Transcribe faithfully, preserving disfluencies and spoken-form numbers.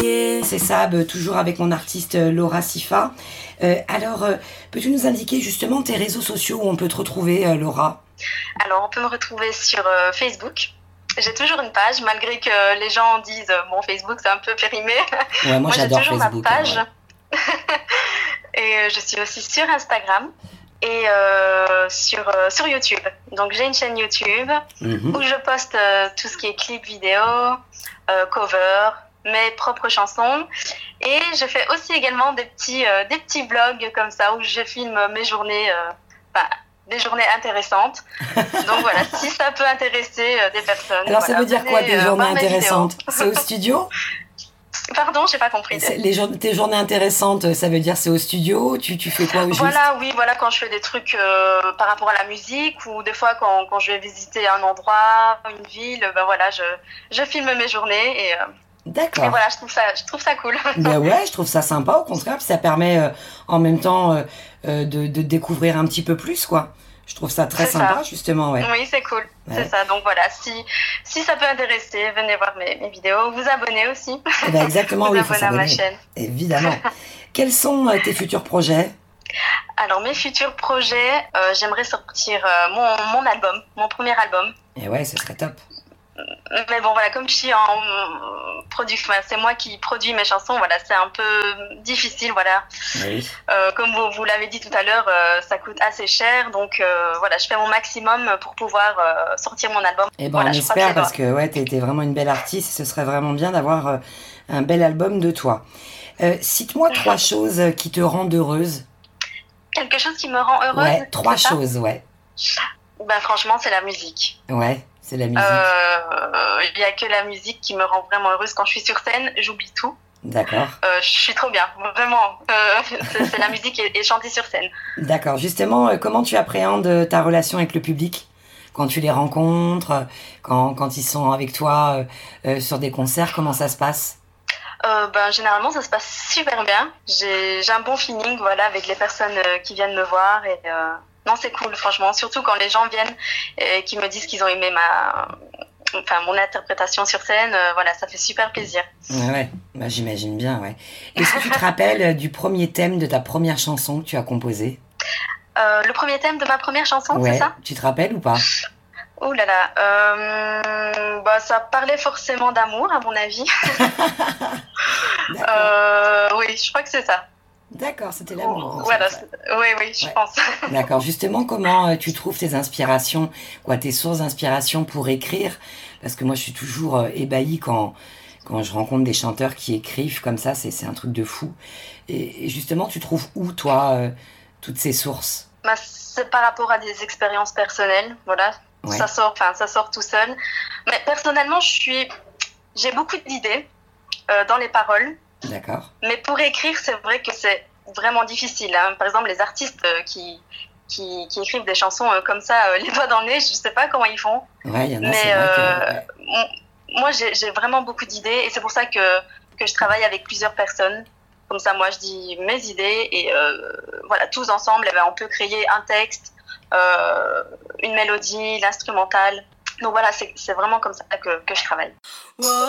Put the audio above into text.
indiquer. C'est Sab, toujours avec mon artiste Laura Sifa. Euh, alors, euh, peux-tu nous indiquer justement tes réseaux sociaux où on peut te retrouver, euh, Laura ? Alors, on peut me retrouver sur euh, Facebook. J'ai toujours une page, malgré que les gens disent euh, bon, Facebook c'est un peu périmé. Ouais, moi, moi j'adore j'ai toujours Facebook, ma page. Hein, ouais. Et euh, je suis aussi sur Instagram et euh, sur, euh, sur YouTube. Donc j'ai une chaîne YouTube Mm-hmm. où je poste euh, tout ce qui est clips vidéo, euh, cover, mes propres chansons. Et je fais aussi également des petits, euh, des petits vlogs comme ça où je filme mes journées, euh, enfin, des journées intéressantes. Donc voilà, si ça peut intéresser euh, des personnes. Alors, voilà, ça veut dire quoi, venez, des euh, journées voir mes intéressantes ? vidéos. C'est au studio ? Pardon, j'ai pas compris. C'est- les jour- Tes journées intéressantes, ça veut dire c'est au studio ? Tu, tu fais quoi au juste ? Voilà, oui, voilà, quand je fais des trucs euh, par rapport à la musique ou des fois quand, quand je vais visiter un endroit, une ville, ben voilà, je, je filme mes journées et, euh, D'accord. et voilà, je trouve ça, je trouve ça cool. Ben ouais, je trouve ça sympa, au contraire, puis ça permet euh, en même temps euh, euh, de, de découvrir un petit peu plus, quoi. Je trouve ça très C'est sympa, ça. justement, ouais. Oui, c'est cool, Ouais. c'est ça. Donc voilà, si, si ça peut intéresser, venez voir mes, mes vidéos, vous abonnez aussi, Eh ben exactement, vous oui, il faut abonnez à ma s'abonner. chaîne. Évidemment. Quels sont euh, tes futurs projets ? Alors mes futurs projets, euh, j'aimerais sortir euh, mon, mon album, mon premier album. Eh ouais, ce serait top. Mais bon, voilà, comme je suis en production, c'est moi qui produis mes chansons, voilà, c'est un peu difficile, voilà. Oui. Euh, comme vous, vous l'avez dit tout à l'heure, euh, ça coûte assez cher, donc euh, voilà, je fais mon maximum pour pouvoir euh, sortir mon album. Eh ben Voilà, on je crois que espère, c'est parce que ouais, t'es, t'es vraiment une belle artiste, ce serait vraiment bien d'avoir euh, un bel album de toi. Euh, cite-moi trois choses qui te rendent heureuse. Quelque chose qui me rend heureuse. Ouais, trois c'est ça choses, ouais. Ben franchement, c'est la musique. Ouais, c'est la musique. Euh, Il y a que la musique qui me rend vraiment heureuse. Quand je suis sur scène, j'oublie tout. D'accord. Euh, je suis trop bien, vraiment. Euh, c'est, c'est la musique et, et chanter sur scène. D'accord. Justement, euh, comment tu appréhendes euh, ta relation avec le public quand tu les rencontres, euh, quand, quand ils sont avec toi euh, euh, sur des concerts, comment ça se passe ? Euh, ben, généralement, ça se passe super bien. J'ai, j'ai un bon feeling, voilà, avec les personnes euh, qui viennent me voir. Et, euh, non, c'est cool, franchement. Surtout quand les gens viennent et qui me disent qu'ils ont aimé ma, enfin, mon interprétation sur scène. Euh, voilà, ça fait super plaisir. Ouais, ouais. Bah, j'imagine bien, ouais. Est-ce que tu te rappelles euh, du premier thème de ta première chanson que tu as composée ? Euh, le premier thème de ma première chanson, Ouais. c'est ça ? Tu te rappelles ou pas ? Oh là là, euh, bah, ça parlait forcément d'amour, à mon avis. D'accord. euh, oui, je crois que c'est ça. D'accord, c'était l'amour. hein, Voilà, c'est ça. c'est- oui, oui, je Ouais. pense. D'accord. Justement, comment euh, tu trouves tes inspirations, quoi, tes sources d'inspiration pour écrire ? Parce que moi, je suis toujours euh, ébahie quand quand je rencontre des chanteurs qui écrivent comme ça. C'est c'est un truc de fou. Et, et justement, tu trouves où, toi, euh, toutes ces sources ? Bah, c'est par rapport à des expériences personnelles, voilà. Ouais. Ça sort, enfin, ça sort tout seul. Mais personnellement, je suis, j'ai beaucoup d'idées euh, dans les paroles. D'accord. Mais pour écrire, c'est vrai que c'est vraiment difficile. Hein. Par exemple, les artistes euh, qui, qui, qui écrivent des chansons euh, comme ça, euh, les doigts dans le nez, je sais pas comment ils font. Ouais, il y en a, Mais c'est vrai que... euh, ouais. m- moi, j'ai, j'ai vraiment beaucoup d'idées et c'est pour ça que, que je travaille avec plusieurs personnes. Comme ça, moi, je dis mes idées et euh, voilà, tous ensemble, eh ben, on peut créer un texte, euh, une mélodie, l'instrumental. Donc voilà, c'est, c'est vraiment comme ça que, que je travaille. Wow.